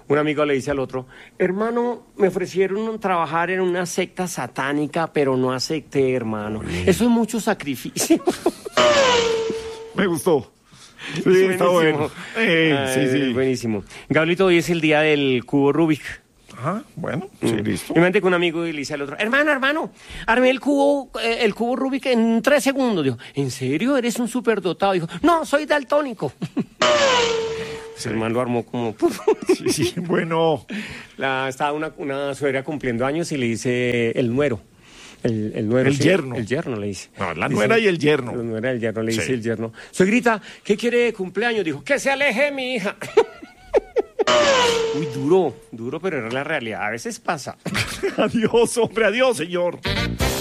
Un amigo le dice al otro, hermano, me ofrecieron trabajar en una secta satánica, pero no acepté, hermano. Eso es mucho sacrificio. Me gustó. Sí, está bueno. Sí. Buenísimo. Gablito, hoy es el día del cubo Rubik. Ajá, bueno, sí, listo. Me mandé con un amigo y le dice al otro, hermano, armé el cubo Rubik en 3 segundos. Dijo, ¿en serio? ¿Eres un superdotado? Dijo, no, soy daltónico. Sí. El hermano lo armó como... Sí, bueno. Estaba una suegra cumpliendo años y le dice el nuero. El nuero. El yerno. El yerno le dice. No, la nuera y el yerno. La nuera y el yerno, le dice el yerno. Suegrita, ¿qué quiere de cumpleaños? Dijo, que se aleje de mi hija. Uy, duro, pero era la realidad. A veces pasa. Adiós, hombre, adiós, señor.